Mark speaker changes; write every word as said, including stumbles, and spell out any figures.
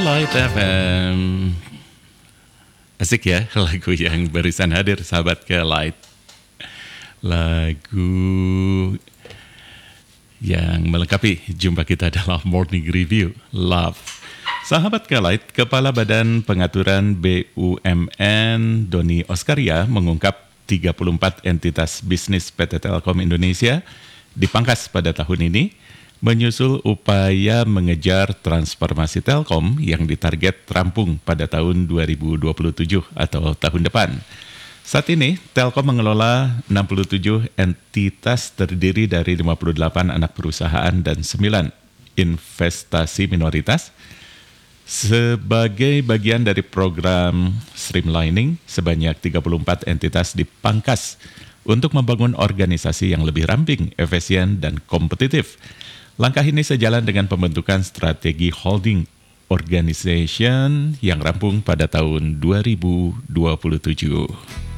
Speaker 1: Light F M. Asik ya lagu yang barusan hadir sahabat ke Light. Lagu yang melengkapi jumpa kita dalam Morning Review Love. Sahabat ke Light, Kepala Badan Pengaturan B U M N Doni Oskaria mengungkap tiga puluh empat entitas bisnis P T Telkom Indonesia dipangkas pada tahun ini, menyusul upaya mengejar transformasi Telkom yang ditarget rampung pada tahun dua ribu dua puluh tujuh atau tahun depan. Saat ini, Telkom mengelola enam puluh tujuh entitas terdiri dari lima puluh delapan anak perusahaan dan sembilan investasi minoritas. Sebagai bagian dari program streamlining, sebanyak tiga puluh empat entitas dipangkas untuk membangun organisasi yang lebih ramping, efisien, dan kompetitif. Langkah ini sejalan dengan pembentukan strategi holding organization yang rampung pada tahun dua ribu dua puluh tujuh.